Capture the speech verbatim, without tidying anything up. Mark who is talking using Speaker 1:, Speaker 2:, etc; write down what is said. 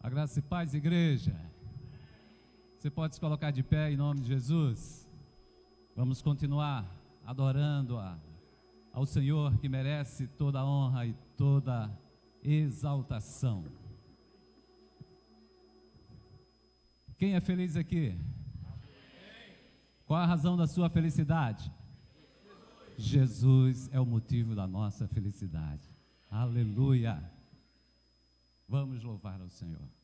Speaker 1: A graça e paz, igreja. Você pode se colocar de pé em nome de Jesus. Vamos continuar adorando a, ao Senhor, que merece toda a honra e toda exaltação. Quem é feliz aqui? Qual a razão da sua felicidade? Jesus é o motivo da nossa felicidade. Aleluia! Vamos louvar ao Senhor.